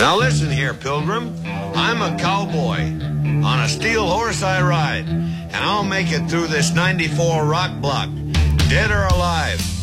Now listen here, Pilgrim. I'm a cowboy. On a steel horse I ride, and I'll make it through this 94 rock block, dead or alive.